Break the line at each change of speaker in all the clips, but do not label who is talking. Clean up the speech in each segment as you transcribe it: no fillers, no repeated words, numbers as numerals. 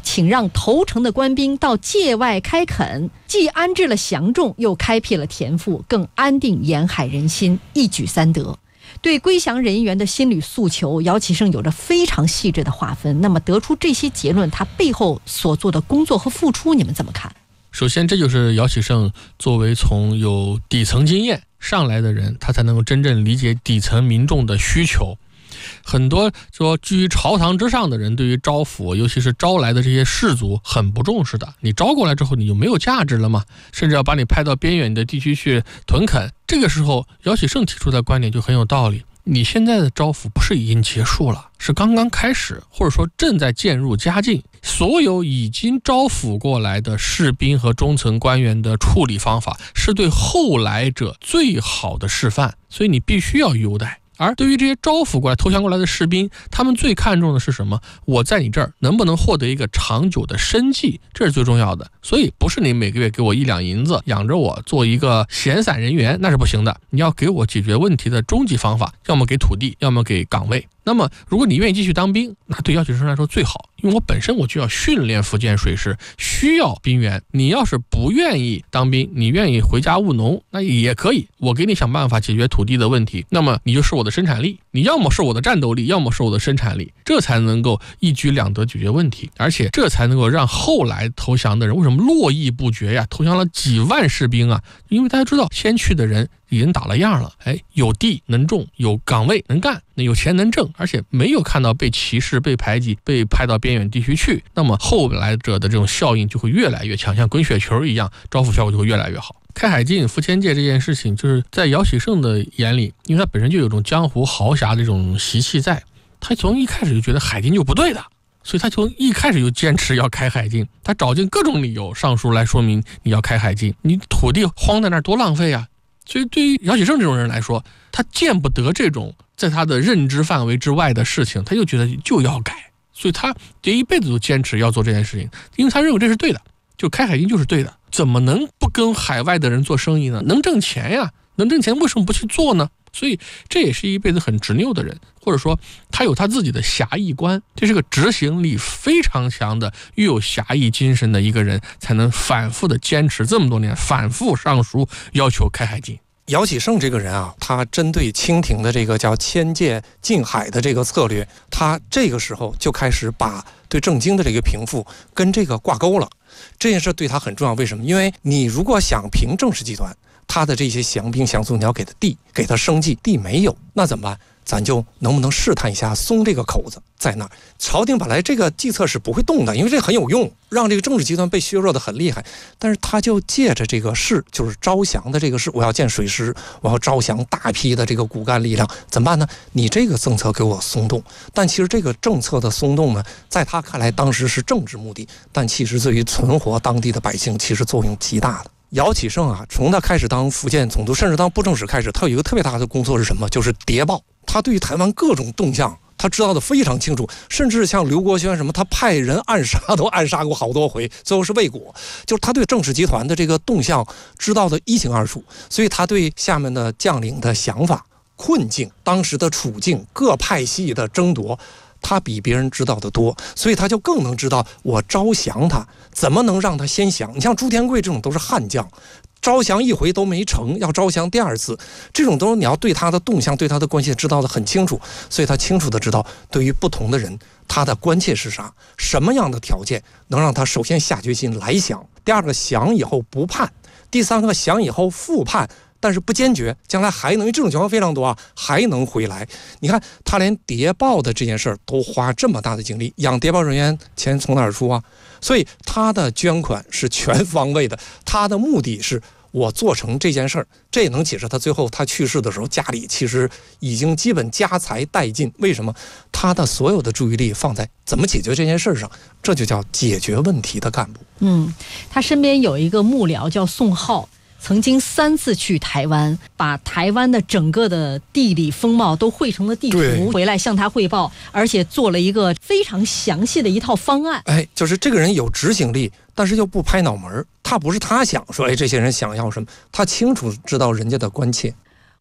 请让投诚的官兵到界外开垦，既安置了降众，又开辟了田赋，更安定沿海人心，一举三得。对归降人员的心理诉求，姚启圣有着非常细致的划分。那么得出这些结论，他背后所做的工作和付出，你们怎么看？
首先，这就是姚启圣作为从有底层经验上来的人，他才能够真正理解底层民众的需求。很多说居于朝堂之上的人，对于招抚，尤其是招来的这些士族很不重视的。你招过来之后，你就没有价值了吗？甚至要把你派到边远的地区去屯垦。这个时候，姚启圣提出的观点就很有道理。你现在的招抚不是已经结束了，是刚刚开始，或者说正在渐入佳境。所有已经招抚过来的士兵和中层官员的处理方法，是对后来者最好的示范，所以你必须要优待。而对于这些招抚过来、投降过来的士兵，他们最看重的是什么？我在你这儿能不能获得一个长久的生计，这是最重要的。所以不是你每个月给我1两银子养着我做一个闲散人员，那是不行的。你要给我解决问题的终极方法，要么给土地，要么给岗位。那么如果你愿意继续当兵，那对姚启圣来说最好，因为我本身我就要训练福建水师，需要兵员。你要是不愿意当兵，你愿意回家务农，那也可以，我给你想办法解决土地的问题，那么你就是我的生产力，你要么是我的战斗力，要么是我的生产力，这才能够一举两得解决问题，而且这才能够让后来投降的人为什么络绎不绝呀？投降了几万士兵啊，因为大家知道先去的人已经打了样了，有地能种，有岗位能干，有钱能挣，而且没有看到被歧视、被排挤、被派到边远地区去，那么后来者的这种效应就会越来越强，像滚雪球一样，招抚效果就会越来越好。开海禁、赴迁界这件事情，就是在姚启圣的眼里，因为他本身就有种江湖豪侠的这种习气在，他从一开始就觉得海禁就不对的，所以他从一开始就坚持要开海禁，他找尽各种理由上书来说明你要开海禁，你土地荒在那儿多浪费啊。所以对于姚启圣这种人来说，他见不得这种在他的认知范围之外的事情，他就觉得就要改，所以他这一辈子都坚持要做这件事情，因为他认为这是对的，就开海禁就是对的，怎么能不跟海外的人做生意呢？能挣钱呀，能挣钱为什么不去做呢？所以这也是一辈子很执拗的人，或者说他有他自己的侠义观，这是个执行力非常强的、又有侠义精神的一个人，才能反复的坚持这么多年，反复上书要求开海禁。
姚启圣这个人啊，他针对清廷的这个叫迁界禁海的这个策略，他这个时候就开始把对郑经的这个平复跟这个挂钩了。这件事对他很重要，为什么？因为你如果想平郑氏集团，他的这些降兵降卒，你要给他地，给他生计，地没有，那怎么办？咱就能不能试探一下，松这个口子在那儿？朝廷本来这个计策是不会动的，因为这很有用，让这个政治集团被削弱的很厉害。但是他就借着这个事，就是招降的这个事，我要建水师，我要招降大批的这个骨干力量，怎么办呢？你这个政策给我松动，但其实这个政策的松动呢，在他看来当时是政治目的，但其实对于存活当地的百姓，其实作用极大的。姚启圣啊，从他开始当福建总督，甚至当布政使开始，他有一个特别大的工作是什么？就是谍报。他对于台湾各种动向，他知道的非常清楚，甚至像刘国轩什么，他派人暗杀都暗杀过好多回，最后是未果。就是他对郑氏集团的这个动向知道的一清二楚，所以他对下面的将领的想法、困境、当时的处境、各派系的争夺，他比别人知道的多，所以他就更能知道我招降他怎么能让他先降。你像朱天贵这种都是悍将，招降一回都没成，要招降第二次，这种都是你要对他的动向、对他的关系知道的很清楚，所以他清楚的知道对于不同的人他的关切是啥，什么样的条件能让他首先下决心来降，第二个降以后不叛，第三个降以后复叛，但是不坚决，将来还能，因为这种情况非常多啊，还能回来。你看他连谍报的这件事儿都花这么大的精力，养谍报人员钱从哪儿出啊？所以他的捐款是全方位的，他的目的是我做成这件事儿，这也能解释他最后他去世的时候家里其实已经基本家财殆尽。为什么？他的所有的注意力放在怎么解决这件事上，这就叫解决问题的干部。
他身边有一个幕僚叫宋浩，曾经3次去台湾，把台湾的整个的地理风貌都绘成了地图，回来向他汇报，而且做了一个非常详细的一套方案。
就是这个人有执行力，但是又不拍脑门，他不是他想说这些人想要什么，他清楚知道人家的关切。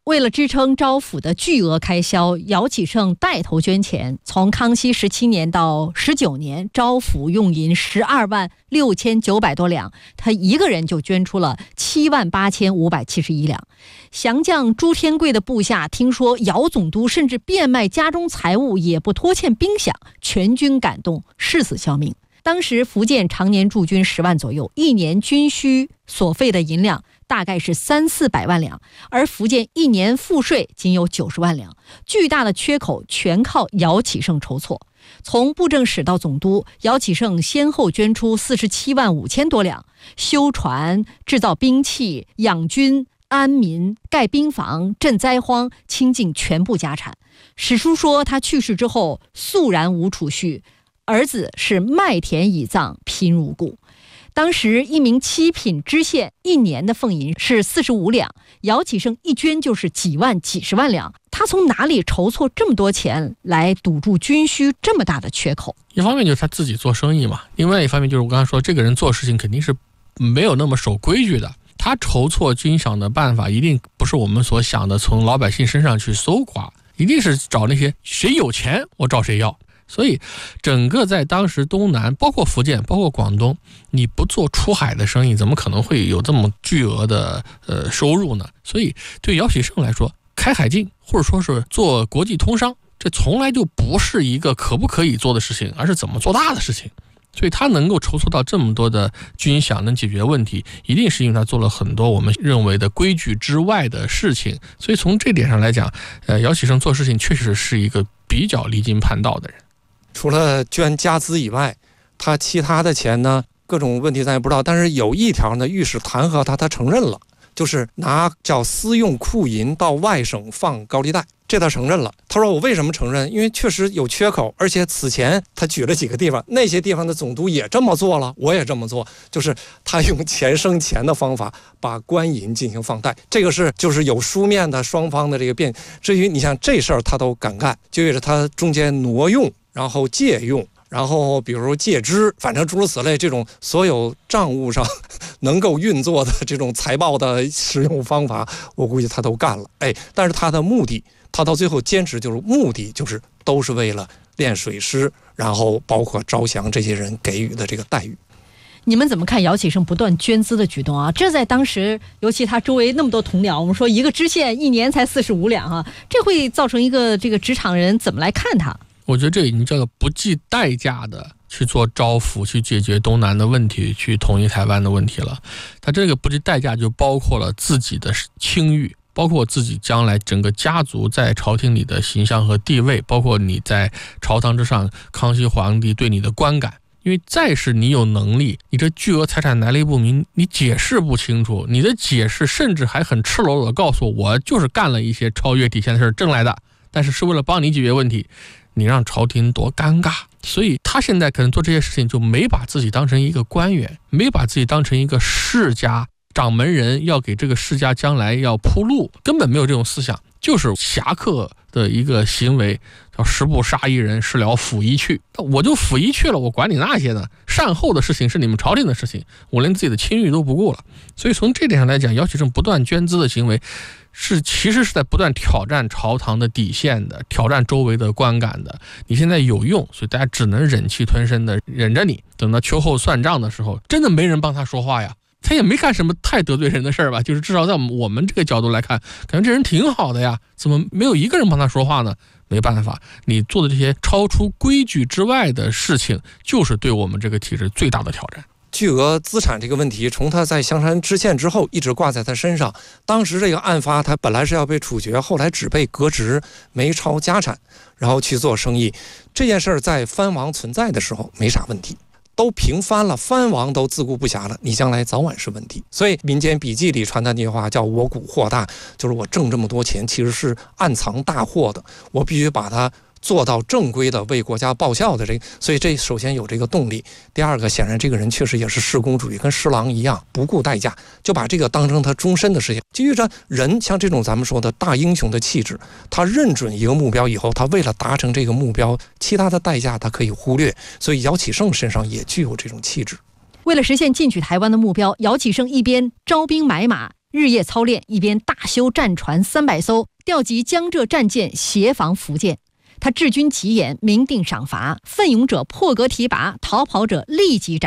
为了支撑招抚的巨额开销，姚启圣带头捐钱。从康熙17年到19年，招抚用银12万6900多两，他一个人就捐出了7万8571两。降将朱天贵的部下听说姚总督甚至变卖家中财物也不拖欠兵饷，全军感动，誓死效命。当时福建常年驻军10万左右，一年军需所费的银两大概是300-400万两，而福建一年赋税仅有90万两，巨大的缺口全靠姚启圣筹措。从布政使到总督，姚启圣先后捐出47万5千多两，修船、制造兵器、养军、安民、盖兵房、赈灾荒，倾尽全部家产。史书说他去世之后肃然无储蓄，儿子是卖田以葬，贫如故。当时一名7品知县一年的俸银是45两，姚启圣一捐就是几万几十万两，他从哪里筹措这么多钱来堵住军需这么大的缺口？
一方面就是他自己做生意嘛，另外一方面就是我刚才说，这个人做事情肯定是没有那么守规矩的。他筹措军饷的办法一定不是我们所想的从老百姓身上去搜刮，一定是找那些谁有钱我找谁要。所以整个在当时东南包括福建包括广东，你不做出海的生意怎么可能会有这么巨额的收入呢？所以对姚启圣来说，开海禁或者说是做国际通商，这从来就不是一个可不可以做的事情，而是怎么做大的事情。所以他能够筹措到这么多的军饷，能解决问题，一定是因为他做了很多我们认为的规矩之外的事情。所以从这点上来讲，姚启圣做事情确实是一个比较离经叛道的人。
除了捐家资以外，他其他的钱呢，各种问题咱也不知道，但是有一条呢，御史弹劾他承认了，就是拿叫私用库银到外省放高利贷，这他承认了。他说我为什么承认？因为确实有缺口，而且此前他举了几个地方，那些地方的总督也这么做了，我也这么做，就是他用钱生钱的方法把官银进行放贷，这个是就是有书面的双方的这个辩。至于你像这事儿他都敢干，就意味着他中间挪用，然后借用，然后比如借支，反正诸如此类，这种所有账务上能够运作的这种财报的使用方法，我估计他都干了。但是他的目的，他到最后坚持就是目的就是都是为了练水师，然后包括招降这些人给予的这个待遇。
你们怎么看姚启圣不断捐资的举动啊？这在当时，尤其他周围那么多同僚，我们说一个知县一年才45两啊，这会造成一个这个职场人怎么来看他？
我觉得这已经叫做不计代价的去做招抚，去解决东南的问题，去统一台湾的问题了。他这个不计代价就包括了自己的清誉，包括自己将来整个家族在朝廷里的形象和地位，包括你在朝堂之上康熙皇帝对你的观感。因为再是你有能力，你这巨额财产来历不明，你解释不清楚，你的解释甚至还很赤裸裸的告诉我就是干了一些超越底线的事挣来的，但是是为了帮你解决问题，你让朝廷多尴尬。所以他现在可能做这些事情就没把自己当成一个官员，没把自己当成一个世家掌门人，要给这个世家将来要铺路，根本没有这种思想，就是侠客的一个行为，叫十步杀一人，事了抚一去。我就抚一去了，我管你那些呢？善后的事情是你们朝廷的事情，我连自己的清誉都不顾了。所以从这点上来讲，姚启圣不断捐资的行为其实是在不断挑战朝堂的底线的，挑战周围的观感的。你现在有用，所以大家只能忍气吞声的忍着你，等到秋后算账的时候，真的没人帮他说话呀。他也没干什么太得罪人的事儿吧，就是至少在我们这个角度来看，感觉这人挺好的呀，怎么没有一个人帮他说话呢？没办法，你做的这些超出规矩之外的事情，就是对我们这个体制最大的挑战。
巨额资产这个问题，从他在香山知县之后一直挂在他身上。当时这个案发，他本来是要被处决，后来只被革职，没抄家产，然后去做生意。这件事儿在藩王存在的时候没啥问题，都平藩了，藩王都自顾不暇了，你将来早晚是问题。所以民间笔记里传的那句话叫我股货大，就是我挣这么多钱其实是暗藏大祸的，我必须把它做到正规的为国家报效的所以这首先有这个动力。第二个，显然这个人确实也是事公主义，跟施琅一样不顾代价，就把这个当成他终身的事情。基于着人像这种咱们说的大英雄的气质，他认准一个目标以后，他为了达成这个目标，其他的代价他可以忽略。所以姚启圣身上也具有这种气质。
为了实现进取台湾的目标，姚启圣一边招兵买马， 日夜操练，一边大修战船300艘，调集江浙战舰协防福建。他治军极严，明定赏罚，奋勇者破格提拔，逃跑者立即斩